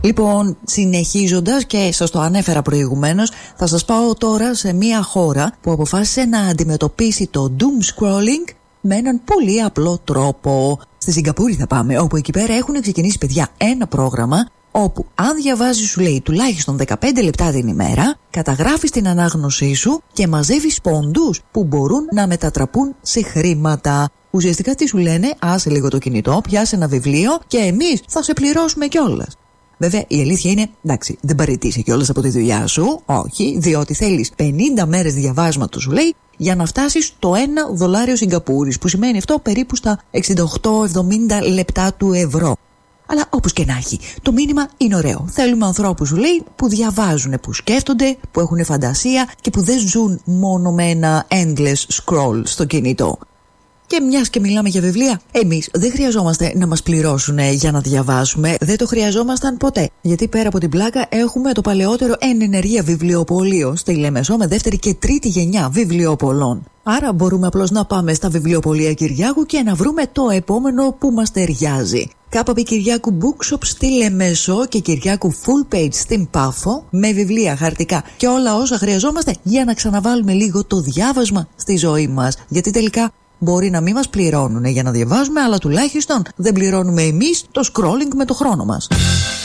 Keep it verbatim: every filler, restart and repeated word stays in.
Λοιπόν, συνεχίζοντας και σας το ανέφερα προηγουμένως, θα σας πάω τώρα σε μια χώρα που αποφάσισε να αντιμετωπίσει το doom scrolling με έναν πολύ απλό τρόπο. Στη Σιγκαπούρη θα πάμε, όπου εκεί πέρα έχουν ξεκινήσει, παιδιά, ένα πρόγραμμα όπου αν διαβάζεις, σου λέει, τουλάχιστον δεκαπέντε λεπτά την ημέρα, καταγράφεις την ανάγνωσή σου και μαζεύεις πόντους που μπορούν να μετατραπούν σε χρήματα. Ουσιαστικά τι σου λένε? Άσε λίγο το κινητό, πιάσε ένα βιβλίο και εμείς θα σε πληρώσουμε κιόλας. Βέβαια, η αλήθεια είναι, εντάξει, δεν παραιτήσει κιόλας από τη δουλειά σου, όχι, διότι θέλεις πενήντα μέρες διαβάσματος, σου λέει, για να φτάσεις το ένα δολάριο Σιγκαπούρης, που σημαίνει αυτό περίπου στα εξήντα οκτώ εβδομήντα λεπτά του ευρώ. Αλλά όπως και να έχει, το μήνυμα είναι ωραίο. Θέλουμε ανθρώπους, σου λέει, που διαβάζουν, που σκέφτονται, που έχουν φαντασία και που δεν ζουν μόνο με ένα endless scroll στο κινητό. Και μιας και μιλάμε για βιβλία, εμείς δεν χρειαζόμαστε να μας πληρώσουν για να διαβάσουμε. Δεν το χρειαζόμασταν ποτέ. Γιατί πέρα από την πλάκα έχουμε το παλαιότερο εν ενεργεία βιβλιοπωλείο στη Λεμεσό με δεύτερη και τρίτη γενιά βιβλιοπωλών. Άρα μπορούμε απλώς να πάμε στα βιβλιοπωλεία Κυριάκου και να βρούμε το επόμενο που μας ταιριάζει. Κάπαπη Κυριάκου Bookshop στη Λεμεσό και Κυριάκου Full Page στην Πάφο, με βιβλία, χαρτικά και όλα όσα χρειαζόμαστε για να ξαναβάλουμε λίγο το διάβασμα στη ζωή μας. Γιατί τελικά μπορεί να μην μας πληρώνουν για να διαβάζουμε, αλλά τουλάχιστον δεν πληρώνουμε εμείς το scrolling με το χρόνο μας.